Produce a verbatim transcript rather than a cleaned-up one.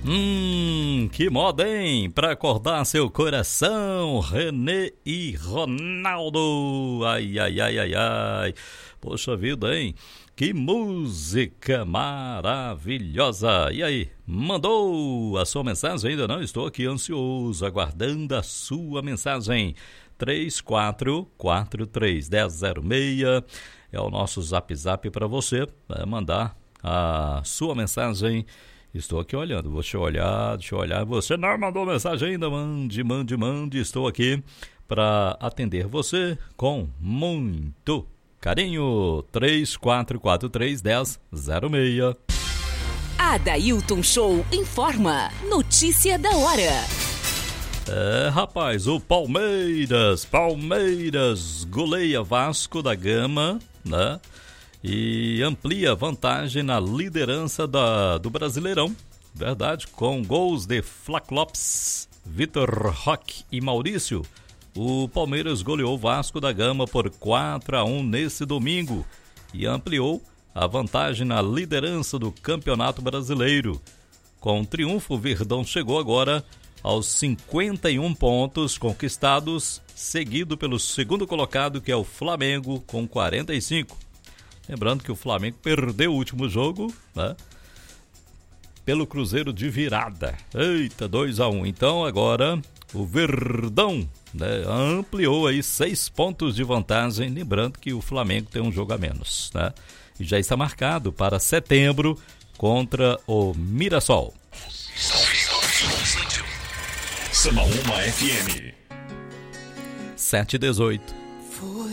Hum, que moda, hein? Pra acordar seu coração, Renê e Ronaldo. Ai, ai, ai, ai, ai. Poxa vida, hein? Que música maravilhosa. E aí, mandou a sua mensagem? Ainda não? Estou aqui ansioso, aguardando a sua mensagem. três quatro quatro três, um zero zero seis é o nosso zap zap para você né, mandar a sua mensagem. Estou aqui olhando, deixa eu olhar, deixa eu olhar. Você não mandou mensagem ainda? Mande, mande, mande. Estou aqui para atender você com muito carinho. três quatro quatro três, um zero zero seis. Adailton Show informa. Notícia da hora. É, rapaz, o Palmeiras, Palmeiras goleia Vasco da Gama, né? E amplia vantagem na liderança da, do Brasileirão, verdade, com gols de Flaco Lopes, Vitor Roque e Maurício. O Palmeiras goleou o Vasco da Gama por quatro a um nesse domingo e ampliou a vantagem na liderança do Campeonato Brasileiro. Com o triunfo, o Verdão chegou agora aos cinquenta e um pontos conquistados, seguido pelo segundo colocado, que é o Flamengo, com quarenta e cinco. Lembrando que o Flamengo perdeu o último jogo, né, pelo Cruzeiro de virada. Eita, dois a um. Então agora o Verdão, né, ampliou aí seis pontos de vantagem. Lembrando que o Flamengo tem um jogo a menos, né? E já está marcado para setembro contra o Mirassol. Samaúma F M sete e dezoito.